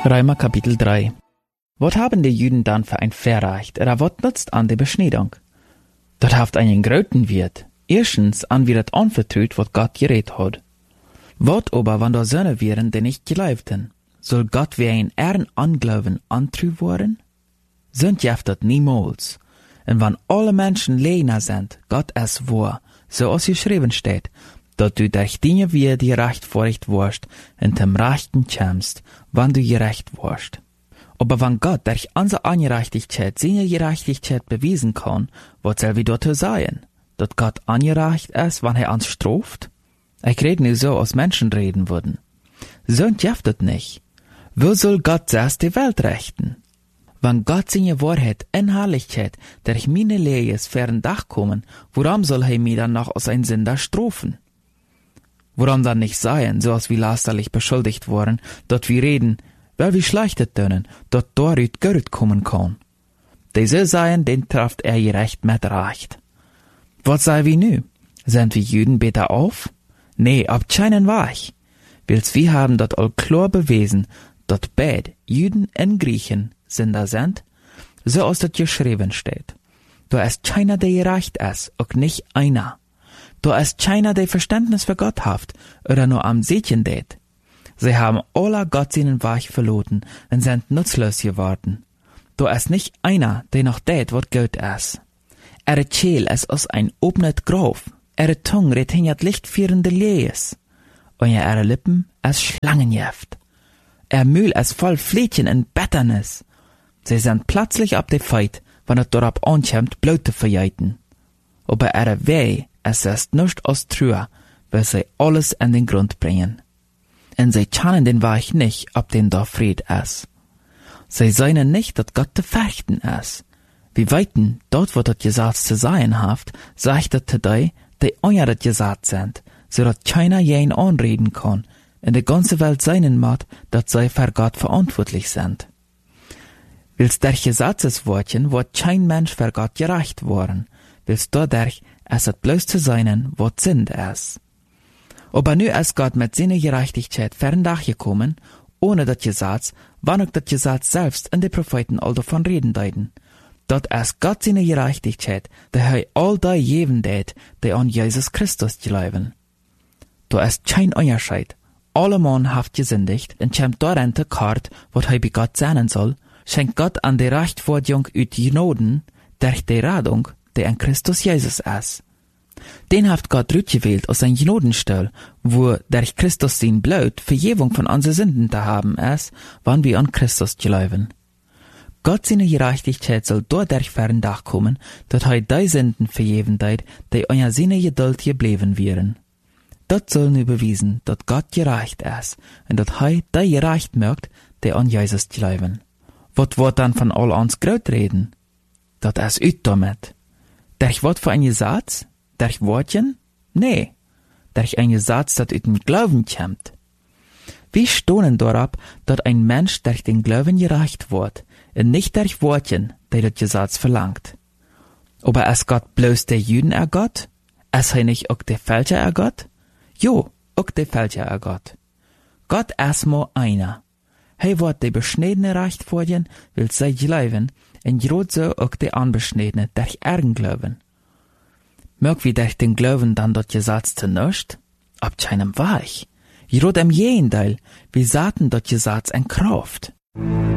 Römer Kapitel 3. Was haben die Juden dann für ein Verrecht, oder was nutzt an der Beschneidung? Das haft einen großen Wert. Erstens an wie das anvertraut, was Gott geredet hat. Was aber, wenn da Söhne wären, die nicht geleibten, soll Gott wie ein Ehren Anglauben antrü worden? Sind jeft das niemals. Und wenn alle Menschen leiner sind, Gott es war, so als geschrieben steht, dass du durch Dinge wie die rechtfertigt warst, in dem Rechten kämst, wann du gerecht warst. Aber wenn Gott durch unsere Ungerechtigkeit seine Gerechtigkeit beweisen kann, was soll wir dazu sagen? Dass Gott ungerecht ist, wenn er uns straft? Ich rede nicht so, als Menschen reden würden. So jeft das nicht. Wo soll Gott zuerst die Welt rechten? Wenn Gott seine Wahrheit in Herrlichkeit durch meine Lehres fern Dach kommen, warum soll er mir dann noch als ein Sünder strafen? Warum dann nicht sein, so als wir lasterlich beschuldigt worden, dass wir reden, weil wir schlechtet tönen, dass dort Geld kommen kann. Diese seien, den trifft er gerecht mit Recht. Was sei wir nu? Sind wir Juden besser auf? Nee, ab keinen Weich. Wils wir haben dat all klar bewiesen, dat beid Juden und Griechen Sünder sind, so als dat geschrieben steht. Da ist keiner, der gerecht ist, auch nicht einer. Da ist keiner, der Verständnis für Gott haft, oder nur am Seetchen det. Sie haben alle Gott seinen Weg verloren und sind nutzlos geworden. Da ist nicht einer, der noch det, wat gut ist. Scheel ist aus ein obnet Graf, Tongue retinet lichtführende Lees, und Lippen ist Schlangenjeft. Mühl ist voll Flädchen und Betternis. Sie sind plötzlich ab de Feit, wenn es darauf ankommt, Blut zu verjeiten. Aber Weh, es ist nicht aus Trühe, weil sie alles in den Grund bringen. Und sie kennen den Weg nicht, ob den da Fried ist. Sie seien nicht, dass Gott zu fechten ist. Wir weiten, dort wo das Gesetz zu sein haft, sagt das zu die euer das Gesetz sind, so dass keiner jeden anreden kann, in der ganze Welt seinen macht, dass sie für Gott verantwortlich sind. Wils der Gesetzeswortchen wird kein Mensch für Gott gerecht worden, wils dadurch es hat bloß zu sein, was Sünd ist. Aber nu ist Gott mit seiner Gerechtigkeit ferndach gekommen, ohne das Gesetz, wann auch das Gesetz selbst in die Propheten all davon reden deuten. Dort ist Gott seine Gerechtigkeit, der all die geben det, die an Jesus Christus glauben. Da ist kein Unterschied. Alle Mann haft gesündigt, und kommt darin te Kart, wat bei Gott sein soll, schenkt Gott an die Rechtfertigung ut Genoden, durch die Radung, die an Christus Jesus ist. Den haft Gott gewählt aus sein Genodenstall, wo durch Christus sein Blut Vergebung von unseren Sünden zu haben ist, wann wir an Christus glauben. Gott seine Gerechtigkeit soll dadurch ferndach kommen, dass die Sünden vergeben deit, die unter seine Geduld geblieben wären. Das soll nu bewiesen, dass Gott gerecht ist, und dass die gerecht mögt, die an Jesus glauben. Was wird dann von all uns Gröt reden? Das ist üt damit. Durch wat für ein Gesetz? Durch Wortchen? Nee. Durch ein Gesetz, das üt dem Glauben kommt. Wir stohnen darauf, dass ein Mensch durch den Glauben gerecht wird, und nicht durch Wortchen, die das Gesetz verlangt. Aber ist Gott bloß der Juden Gott? Ist nicht auch der Fälscher Gott? Jo, auch der Fälscher Gott. Gott ist nur einer. Wird die Beschniedene recht vorgehen, will sie glauben, und grad so auch die Unbeschniedene durch ihren Glauben. Mög wie durch den Glauben dann das Gesetz zu nicht? Ab keinem Weich. Grad im Gegenteil, wir saten das Gesetz in Kraft.